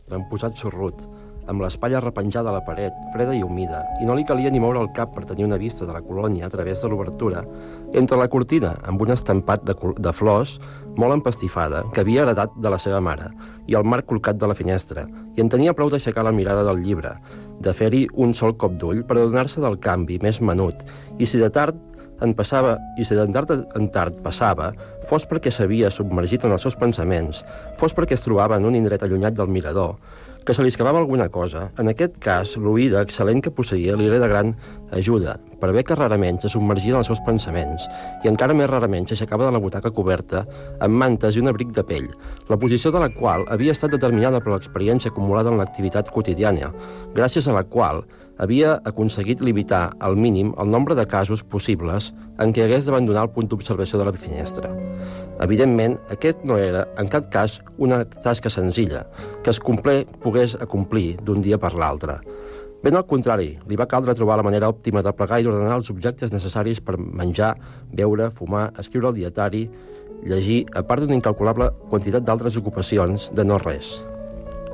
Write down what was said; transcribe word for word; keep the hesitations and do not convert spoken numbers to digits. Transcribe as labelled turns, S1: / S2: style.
S1: finestra, amb posat sorrut, amb l'espatlla repenjada a la paret, freda i humida, i no li calia ni moure el cap per tenir una vista de la colònia a través de l'obertura, entre la cortina, amb un estampat de, de flors molt empastifada, que havia heredat de la seva mare, i el marc colcat de la finestra, i en tenia prou d'aixecar la mirada del llibre, de fer-hi un sol cop d'ull per adonar-se del canvi més menut, i si de tard en passava, i si de tard en tard passava, fos perquè s'havia submergit en els seus pensaments, fos perquè es trobava en un indret allunyat del mirador, que se li escapava alguna cosa. En aquest cas, l'oïda excel·lent que posseïa li era de gran ajuda, per bé que rarament se submergia en els seus pensaments, i encara més rarament s'aixecava de la butaca coberta amb mantes i un abric de pell, la posició de la qual havia estat determinada per l'experiència acumulada en l'activitat quotidiana, gràcies a la qual havia aconseguit limitar al mínim el nombre de casos possibles en què hagués d'abandonar el punt d'observació de la finestra. Evidentment, aquest no era, en cap cas, una tasca senzilla, que es compler, pogués acomplir d'un dia per l'altre. Ben al contrari, li va caldre trobar la manera òptima de plegar i ordenar els objectes necessaris per menjar, beure, fumar, escriure el dietari, llegir, a part d'una incalculable quantitat d'altres ocupacions de no res.